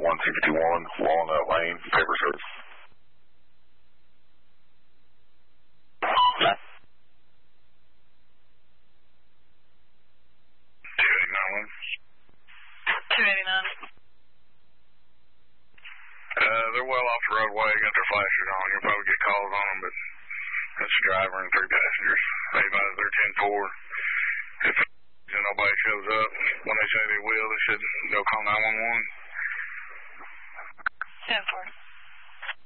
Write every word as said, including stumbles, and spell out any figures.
one fifty-one Walnut Lane, paper service. two eighty-nine. two eighty-nine. Uh, they're well off the roadway, got their flashers on. You'll probably get calls on them, but that's the driver and three passengers. They advise they're ten four. If nobody shows up, when they say they will, they should go call nine one one. ten four.